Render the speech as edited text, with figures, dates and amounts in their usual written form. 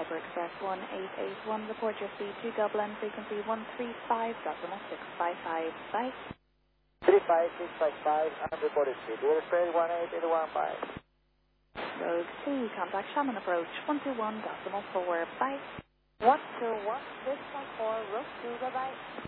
Piper Express 1881, report your speed to Dublin, frequency 135, decimal 655. Bye. 35655, unreported speed. We're spread 18815. Rogue 2, contact Shannon approach 121.4. Bye. 121, this 1 4, Rogue 2, bye-bye.